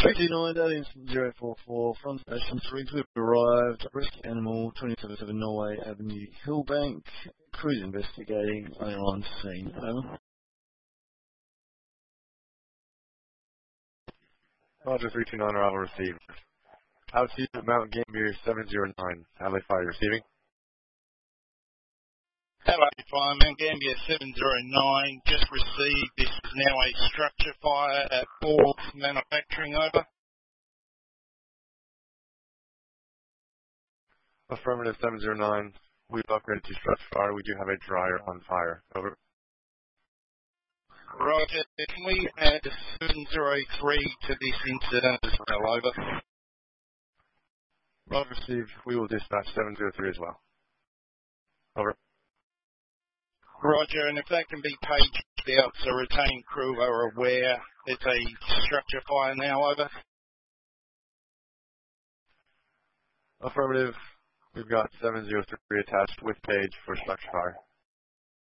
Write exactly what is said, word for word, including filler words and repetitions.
three two nine, Alien zero four four, from station three, we've arrived. Rescue animal, twenty-seven seven Norway Avenue, Hillbank. Crews investigating, I am on scene. Over. Roger, three two nine, arrival received. Altitude Mount Gambier seven zero nine, Alley Fire receiving. Hello, fire, Mount Gambier seven zero nine, just received. This is now a structure fire at Forbes Manufacturing, over. Affirmative seven zero nine, we've upgraded to structure fire. We do have a dryer on fire, over. Roger, can we add seven zero three to this incident as well, over? Roger received, we will dispatch seven zero three as well. Over. Roger, and if that can be paged out so retained crew are aware it's a structure fire now, over. Affirmative, we've got seven zero three attached with page for structure fire.